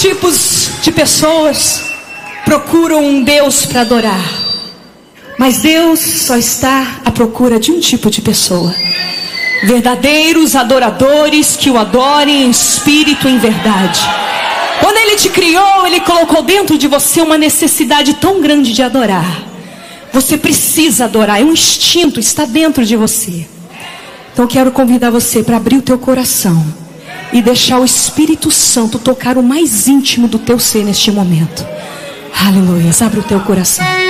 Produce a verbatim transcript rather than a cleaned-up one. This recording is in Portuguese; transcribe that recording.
tipos de pessoas procuram um Deus para adorar, mas Deus só está à procura de um tipo de pessoa: verdadeiros adoradores que o adorem em espírito e em verdade. Quando Ele te criou, Ele colocou dentro de você uma necessidade tão grande de adorar. Você precisa adorar, é um instinto, está dentro de você. Então quero convidar você para abrir o teu coração e deixar o Espírito Santo tocar o mais íntimo do teu ser neste momento. Aleluia, abre o teu coração.